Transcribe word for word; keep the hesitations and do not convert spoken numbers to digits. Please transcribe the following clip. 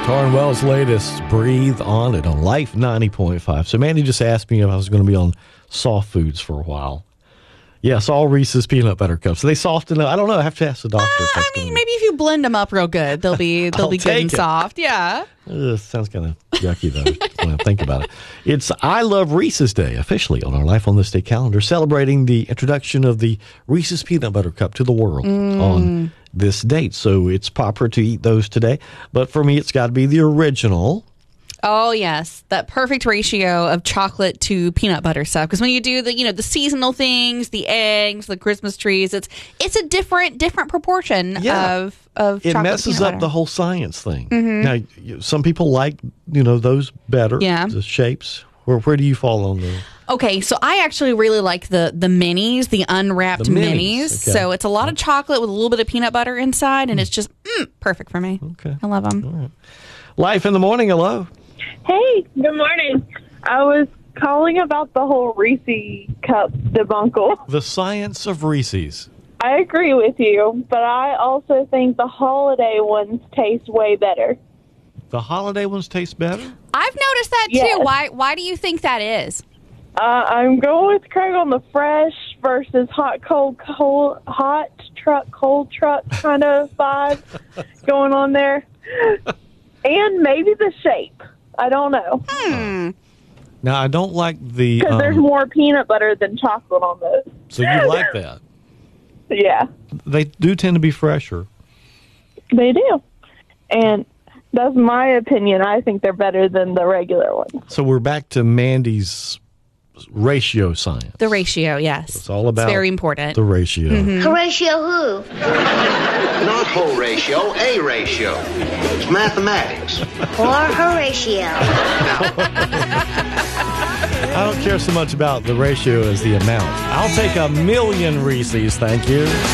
Torrin Wells' latest, Breathe On It on Life ninety point five. So Mandy just asked me if I was going to be on soft foods for a while. Yes, all Reese's peanut butter cups. Are they soft enough? I don't know. I have to ask the doctor. Uh, I mean, maybe if you blend them up real good, they'll be they'll I'll be good and take it. soft. Yeah. Ugh, sounds kind of yucky, though, when I think about it. It's I Love Reese's Day, officially on our Life on This Day calendar, celebrating the introduction of the Reese's Peanut Butter Cup to the world Mm. on this date. So it's proper to eat those today. But for me, it's got to be the original. Oh yes, that perfect ratio of chocolate to peanut butter stuff. Because when you do the you know the seasonal things, the eggs, the Christmas trees, it's it's a different different proportion Yeah. of of It chocolate messes peanut up butter. the whole science thing. Now, you- some people like, you know, those better, Yeah. the shapes. Where, where do you fall on the... Okay, so I actually really like the the minis, the unwrapped The minis, minis. okay. So it's a lot of chocolate with a little bit of peanut butter inside, and it's just mm, perfect for me. Okay. I love them. Life in the morning, hello. Hey, good morning. I was calling about the whole Reese cup debacle. The science of Reese's. I agree with you, but I also think the holiday ones taste way better. The holiday ones taste better? I've noticed that too. Yes. Why Why do you think that is? Uh, I'm going with Craig on the fresh versus hot, cold, cold, hot truck, cold truck kind of vibe going on there. And maybe the shape. I don't know. Hmm. Now, I don't like the... Because there's um, more peanut butter than chocolate on those. so you like that. Yeah, They do tend to be fresher. they do. And that's my opinion. I think they're better than the regular ones. So we're back to Mandy's ratio science. The ratio, yes. It's all about It's very important. the ratio. Horatio who? Not Horatio, a ratio. It's mathematics. Or Horatio. I don't care so much about the ratio as the amount. I'll take a million Reese's, thank you.